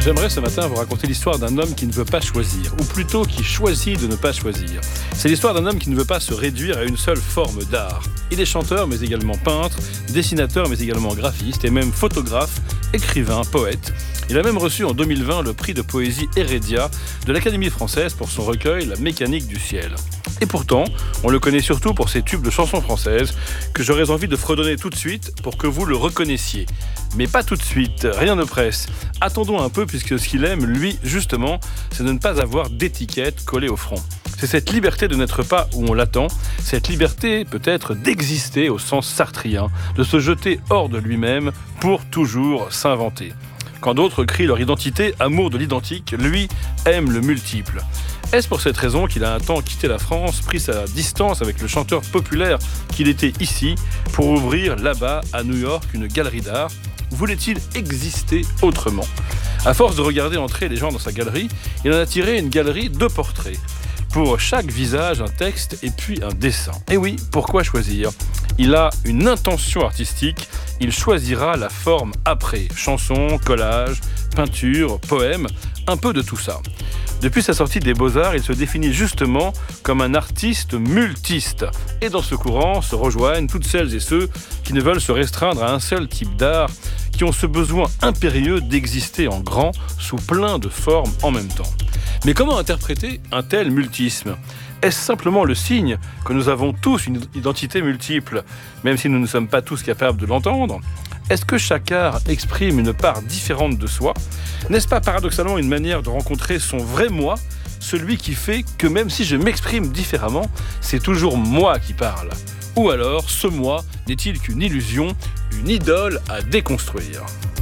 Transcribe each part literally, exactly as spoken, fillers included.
J'aimerais ce matin vous raconter l'histoire d'un homme qui ne veut pas choisir, ou plutôt qui choisit de ne pas choisir. C'est l'histoire d'un homme qui ne veut pas se réduire à une seule forme d'art. Il est chanteur, mais également peintre, dessinateur, mais également graphiste, et même photographe, écrivain, poète. Il a même reçu en deux mille vingt le prix de poésie Heredia de l'Académie française pour son recueil La mécanique du ciel. Et pourtant, on le connaît surtout pour ses tubes de chansons françaises que j'aurais envie de fredonner tout de suite pour que vous le reconnaissiez. Mais pas tout de suite, rien ne presse. Attendons un peu puisque ce qu'il aime, lui, justement, c'est de ne pas avoir d'étiquette collée au front. C'est cette liberté de n'être pas où on l'attend, cette liberté peut-être d'exister au sens sartrien, de se jeter hors de lui-même pour toujours s'inventer. Quand d'autres crient leur identité, amour de l'identique, lui aime le multiple. Est-ce pour cette raison qu'il a un temps quitté la France, pris sa distance avec le chanteur populaire qu'il était ici, pour ouvrir là-bas, à New York, une galerie d'art ? Voulait-il exister autrement ? À force de regarder entrer les gens dans sa galerie, il en a tiré une galerie de portraits. Pour chaque visage, un texte et puis un dessin. Et oui, pourquoi choisir ? Il a une intention artistique, il choisira la forme après. Chanson, collage, peinture, poème, un peu de tout ça. Depuis sa sortie des Beaux-Arts, il se définit justement comme un artiste multiste. Et dans ce courant se rejoignent toutes celles et ceux qui ne veulent se restreindre à un seul type d'art, qui ont ce besoin impérieux d'exister en grand, sous plein de formes en même temps. Mais comment interpréter un tel multisme ? Est-ce simplement le signe que nous avons tous une identité multiple, même si nous ne sommes pas tous capables de l'entendre ? Est-ce que chaque art exprime une part différente de soi ? N'est-ce pas paradoxalement une manière de rencontrer son vrai moi, celui qui fait que même si je m'exprime différemment, c'est toujours moi qui parle ? Ou alors, ce moi n'est-il qu'une illusion, une idole à déconstruire ?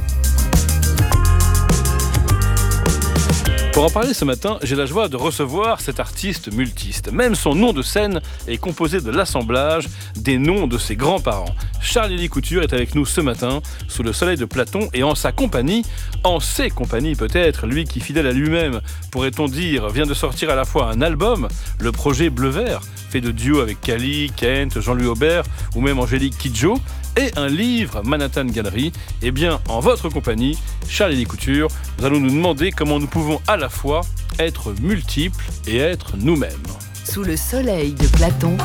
Pour en parler ce matin, j'ai la joie de recevoir cet artiste multiste. Même son nom de scène est composé de l'assemblage des noms de ses grands-parents. Charles-Élie Couture est avec nous ce matin, sous le soleil de Platon, et en sa compagnie, en ses compagnies peut-être, lui qui, fidèle à lui-même, pourrait-on dire, vient de sortir à la fois un album, le projet Bleu Vert, fait de duos avec Kali, Kent, Jean-Louis Aubert ou même Angélique Kidjo, et un livre, Manhattan Gallery. Eh bien, en votre compagnie, Charles-Élie Couture, nous allons nous demander comment nous pouvons à la fois être multiples et être nous-mêmes. Sous le soleil de Platon,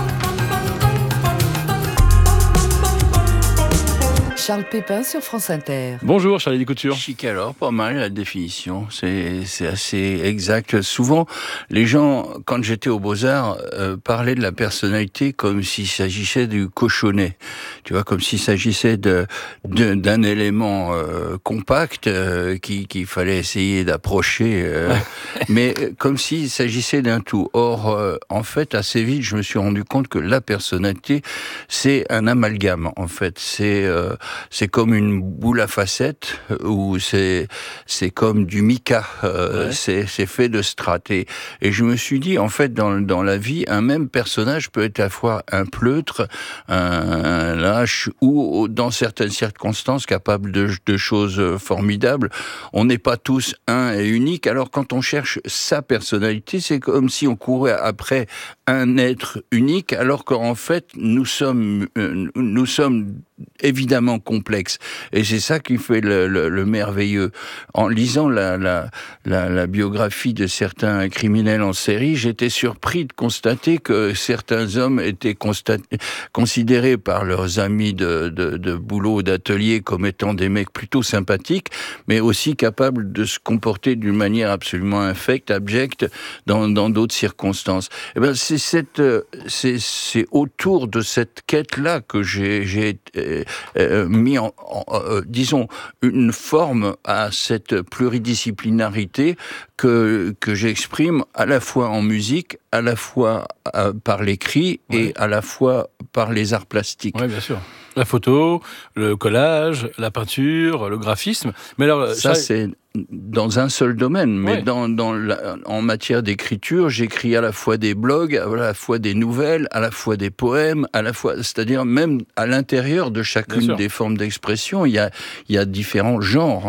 Charles Pépin sur France Inter. Bonjour Charles-Élie Couture. Chic alors, pas mal la définition, c'est, c'est assez exact. Souvent, les gens, quand j'étais aux Beaux-Arts, euh, parlaient de la personnalité comme s'il s'agissait du cochonnet. Tu vois, comme s'il s'agissait de, de, d'un élément euh, compact euh, qui, qu'il fallait essayer d'approcher, euh, mais comme s'il s'agissait d'un tout. Or, euh, en fait, assez vite, je me suis rendu compte que la personnalité, c'est un amalgame, en fait. C'est... Euh, C'est comme une boule à facettes ou c'est c'est comme du mica. Euh, ouais. C'est c'est fait de strates. Et, et je me suis dit en fait dans dans la vie un même personnage peut être à la fois un pleutre, un, un lâche ou dans certaines circonstances capable de de choses formidables. On n'est pas tous un et unique. Alors quand on cherche sa personnalité, c'est comme si on courait après un être unique, alors qu'en fait nous sommes euh, nous sommes évidemment complexe. Et c'est ça qui fait le, le, le merveilleux. En lisant la, la, la, la biographie de certains criminels en série, j'étais surpris de constater que certains hommes étaient constat- considérés par leurs amis de, de, de boulot, d'atelier, comme étant des mecs plutôt sympathiques, mais aussi capables de se comporter d'une manière absolument infecte, abjecte, dans, dans d'autres circonstances. Et ben, c'est, cette, c'est, c'est autour de cette quête-là que j'ai, j'ai Euh, mis en, en euh, disons, une forme à cette pluridisciplinarité que, que j'exprime à la fois en musique, à la fois euh, par l'écrit ouais. et à la fois par les arts plastiques. Oui, bien sûr. La photo, le collage, la peinture, le graphisme. Mais alors, ça, ça... c'est dans un seul domaine, mais ouais. dans, dans la, en matière d'écriture, j'écris à la fois des blogs, à la fois des nouvelles, à la fois des poèmes, à la fois, c'est-à-dire même à l'intérieur de chacune des formes d'expression, il y a, il y a différents genres.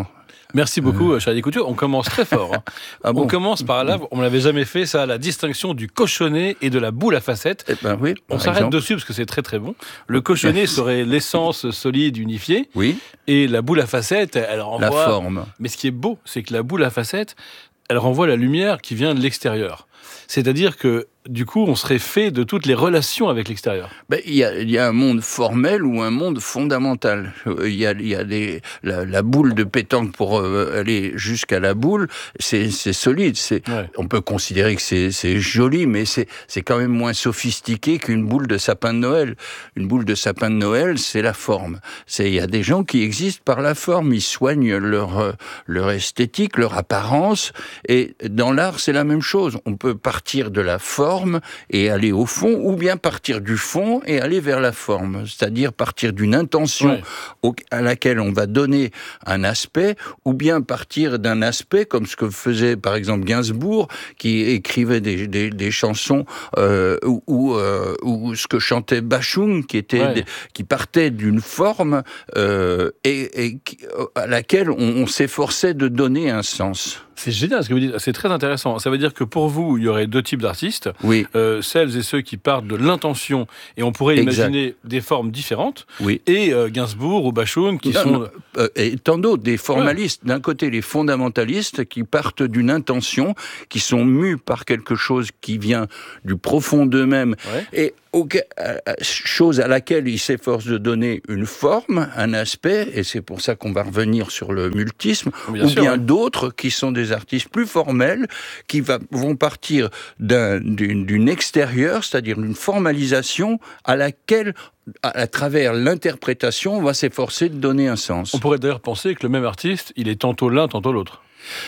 Merci beaucoup, euh... Charlie Couture. On commence très fort. Hein. Ah bon? On commence par là, on ne l'avait jamais fait, ça, la distinction du cochonnet et de la boule à facettes. Eh ben oui, on s'arrête exemple. dessus parce que c'est très très bon. Le cochonnet serait l'essence solide unifiée. Oui. Et la boule à facettes, elle renvoie... La forme. Mais ce qui est beau, c'est que la boule à facettes, elle renvoie la lumière qui vient de l'extérieur. C'est-à-dire que, du coup, on serait fait de toutes les relations avec l'extérieur. Ben, il y a, il y a un monde formel ou un monde fondamental. Il y a, il y a des, la, la boule de pétanque pour euh, aller jusqu'à la boule, c'est, c'est solide. C'est, ouais. On peut considérer que c'est, c'est joli, mais c'est, c'est quand même moins sophistiqué qu'une boule de sapin de Noël. Une boule de sapin de Noël, c'est la forme. C'est, il y a des gens qui existent par la forme. Ils soignent leur, leur esthétique, leur apparence. Et dans l'art, c'est la même chose. On peut partir de la forme et aller au fond, ou bien partir du fond et aller vers la forme, c'est-à-dire partir d'une intention ouais. au, à laquelle on va donner un aspect, ou bien partir d'un aspect, comme ce que faisait par exemple Gainsbourg, qui écrivait des, des, des chansons, euh, ou, ou, euh, ou ce que chantait Bashung, qui, était ouais. des, qui partait d'une forme euh, et, et qui, à laquelle on, on s'efforçait de donner un sens. C'est génial ce que vous dites, c'est très intéressant. Ça veut dire que pour vous, il y aurait deux types d'artistes. Oui. Euh, celles et ceux qui partent de l'intention, et on pourrait exact. imaginer des formes différentes. Oui. Et euh, Gainsbourg ou Bashung qui non, sont... Non, euh, et tant d'autres, des formalistes. Ouais. D'un côté, les fondamentalistes qui partent d'une intention, qui sont mus par quelque chose qui vient du profond d'eux-mêmes. Ouais. Et Okay, chose à laquelle ils s'efforcent de donner une forme, un aspect, et c'est pour ça qu'on va revenir sur le multisme, bien ou sûr, bien ouais. d'autres qui sont des artistes plus formels, qui va, vont partir d'un, d'une, d'une extérieure, c'est-à-dire d'une formalisation à laquelle, à, à travers l'interprétation, on va s'efforcer de donner un sens. On pourrait d'ailleurs penser que le même artiste, il est tantôt l'un, tantôt l'autre.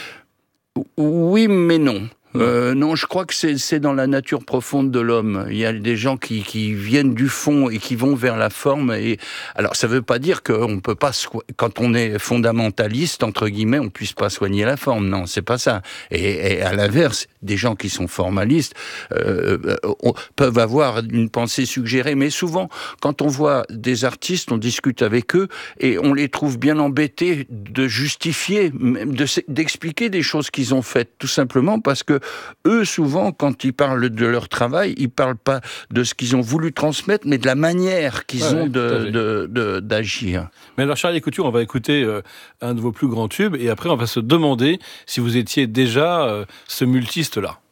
Oui, mais non. Euh, non, je crois que c'est, c'est dans la nature profonde de l'homme. Il y a des gens qui, qui viennent du fond et qui vont vers la forme. Et alors, ça ne veut pas dire qu'on peut pas, so... quand on est fondamentaliste entre guillemets, on puisse pas soigner la forme. Non, c'est pas ça. Et, et à l'inverse, des gens qui sont formalistes euh, on, peuvent avoir une pensée suggérée. Mais souvent, quand on voit des artistes, on discute avec eux et on les trouve bien embêtés de justifier, de, d'expliquer des choses qu'ils ont faites, tout simplement parce que eux, souvent, quand ils parlent de leur travail, ils parlent pas de ce qu'ils ont voulu transmettre, mais de la manière qu'ils ouais, ont de, de, de, d'agir. Mais alors, Charlie Couture, on va écouter euh, un de vos plus grands tubes, et après, on va se demander si vous étiez déjà euh, ce multiste-là.